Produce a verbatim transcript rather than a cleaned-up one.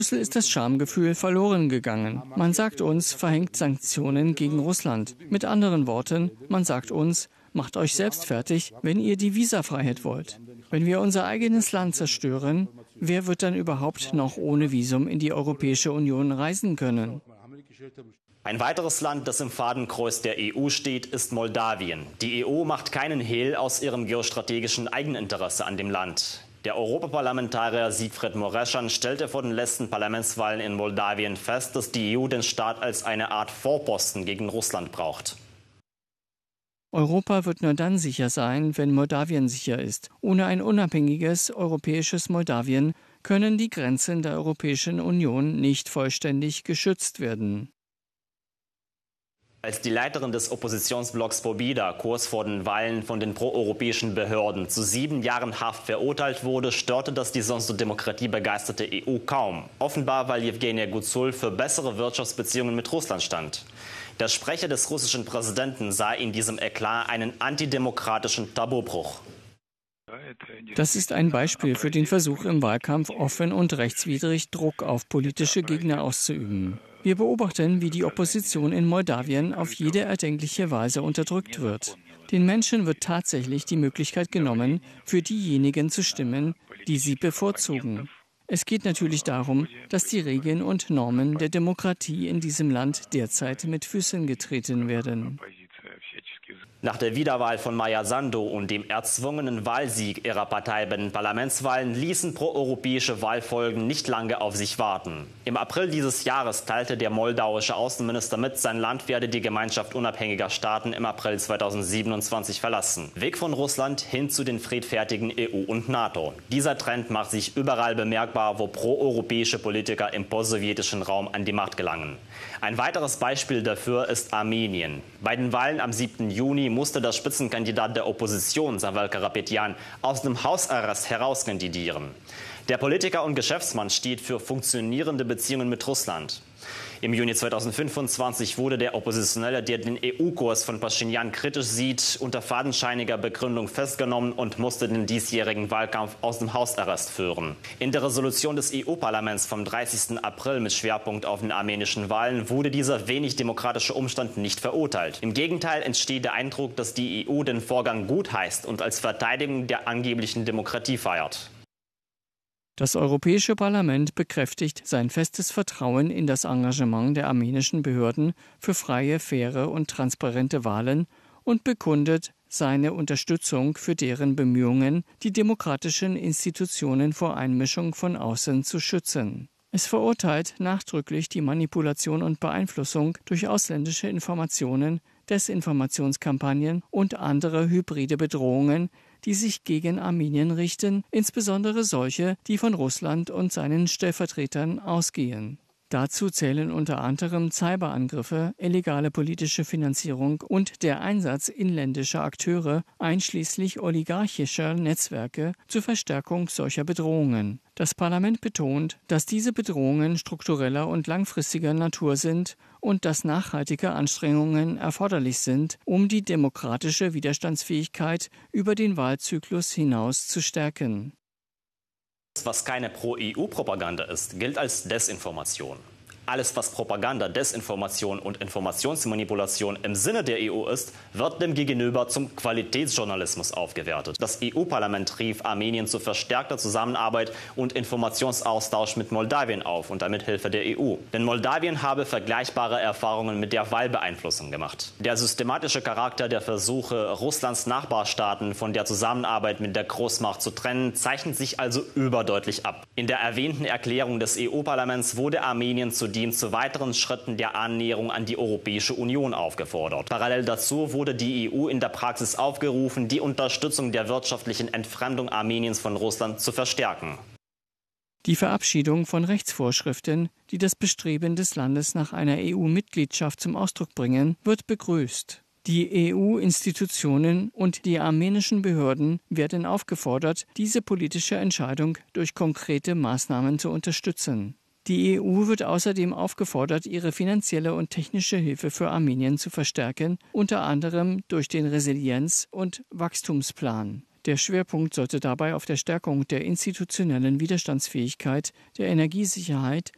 Brüssel ist das Schamgefühl verloren gegangen. Man sagt uns, verhängt Sanktionen gegen Russland. Mit anderen Worten, man sagt uns, macht euch selbst fertig, wenn ihr die Visafreiheit wollt. Wenn wir unser eigenes Land zerstören, wer wird dann überhaupt noch ohne Visum in die Europäische Union reisen können? Ein weiteres Land, das im Fadenkreuz der E U steht, ist Moldawien. Die E U macht keinen Hehl aus ihrem geostrategischen Eigeninteresse an dem Land. Der Europaparlamentarier Siegfried Mureşan stellte vor den letzten Parlamentswahlen in Moldawien fest, dass die E U den Staat als eine Art Vorposten gegen Russland braucht. Europa wird nur dann sicher sein, wenn Moldawien sicher ist. Ohne ein unabhängiges europäisches Moldawien können die Grenzen der Europäischen Union nicht vollständig geschützt werden. Als die Leiterin des Oppositionsblocks Pobeda kurz vor den Wahlen von den proeuropäischen Behörden zu sieben Jahren Haft verurteilt wurde, störte das die sonst so demokratiebegeisterte E U kaum. Offenbar, weil Jewgenia Guzul für bessere Wirtschaftsbeziehungen mit Russland stand. Der Sprecher des russischen Präsidenten sah in diesem Eklat einen antidemokratischen Tabubruch. Das ist ein Beispiel für den Versuch, im Wahlkampf offen und rechtswidrig Druck auf politische Gegner auszuüben. Wir beobachten, wie die Opposition in Moldawien auf jede erdenkliche Weise unterdrückt wird. Den Menschen wird tatsächlich die Möglichkeit genommen, für diejenigen zu stimmen, die sie bevorzugen. Es geht natürlich darum, dass die Regeln und Normen der Demokratie in diesem Land derzeit mit Füßen getreten werden. Nach der Wiederwahl von Maia Sandu und dem erzwungenen Wahlsieg ihrer Partei bei den Parlamentswahlen ließen proeuropäische Wahlfolgen nicht lange auf sich warten. Im April dieses Jahres teilte der moldauische Außenminister mit, sein Land werde die Gemeinschaft unabhängiger Staaten im April zweitausendsiebenundzwanzig verlassen. Weg von Russland hin zu den friedfertigen E U und NATO. Dieser Trend macht sich überall bemerkbar, wo proeuropäische Politiker im postsowjetischen Raum an die Macht gelangen. Ein weiteres Beispiel dafür ist Armenien. Bei den Wahlen am siebten Juni musste der Spitzenkandidat der Opposition, Savel Karapetyan, aus dem Hausarrest herauskandidieren. Der Politiker und Geschäftsmann steht für funktionierende Beziehungen mit Russland. Im Juni zweitausendfünfundzwanzig wurde der Oppositionelle, der den E U-Kurs von Pashinyan kritisch sieht, unter fadenscheiniger Begründung festgenommen und musste den diesjährigen Wahlkampf aus dem Hausarrest führen. In der Resolution des E U-Parlaments vom dreißigsten April mit Schwerpunkt auf den armenischen Wahlen wurde dieser wenig demokratische Umstand nicht verurteilt. Im Gegenteil entsteht der Eindruck, dass die E U den Vorgang gutheißt und als Verteidigung der angeblichen Demokratie feiert. Das Europäische Parlament bekräftigt sein festes Vertrauen in das Engagement der armenischen Behörden für freie, faire und transparente Wahlen und bekundet seine Unterstützung für deren Bemühungen, die demokratischen Institutionen vor Einmischung von außen zu schützen. Es verurteilt nachdrücklich die Manipulation und Beeinflussung durch ausländische Informationen, Desinformationskampagnen und andere hybride Bedrohungen, die sich gegen Armenien richten, insbesondere solche, die von Russland und seinen Stellvertretern ausgehen. Dazu zählen unter anderem Cyberangriffe, illegale politische Finanzierung und der Einsatz inländischer Akteure, einschließlich oligarchischer Netzwerke, zur Verstärkung solcher Bedrohungen. Das Parlament betont, dass diese Bedrohungen struktureller und langfristiger Natur sind und dass nachhaltige Anstrengungen erforderlich sind, um die demokratische Widerstandsfähigkeit über den Wahlzyklus hinaus zu stärken. Was keine Pro-E U-Propaganda ist, gilt als Desinformation. Alles, was Propaganda, Desinformation und Informationsmanipulation im Sinne der E U ist, wird dem Gegenüber zum Qualitätsjournalismus aufgewertet. Das E U-Parlament rief Armenien zu verstärkter Zusammenarbeit und Informationsaustausch mit Moldawien auf, unter Mithilfe der E U. Denn Moldawien habe vergleichbare Erfahrungen mit der Wahlbeeinflussung gemacht. Der systematische Charakter der Versuche, Russlands Nachbarstaaten von der Zusammenarbeit mit der Großmacht zu trennen, zeichnet sich also überdeutlich ab. In der erwähnten Erklärung des E U-Parlaments wurde Armenien zudem zu weiteren Schritten der Annäherung an die Europäische Union aufgefordert. Parallel dazu wurde die E U in der Praxis aufgerufen, die Unterstützung der wirtschaftlichen Entfremdung Armeniens von Russland zu verstärken. Die Verabschiedung von Rechtsvorschriften, die das Bestreben des Landes nach einer E U-Mitgliedschaft zum Ausdruck bringen, wird begrüßt. Die E U-Institutionen und die armenischen Behörden werden aufgefordert, diese politische Entscheidung durch konkrete Maßnahmen zu unterstützen. Die E U wird außerdem aufgefordert, ihre finanzielle und technische Hilfe für Armenien zu verstärken, unter anderem durch den Resilienz- und Wachstumsplan. Der Schwerpunkt sollte dabei auf der Stärkung der institutionellen Widerstandsfähigkeit, der Energiesicherheit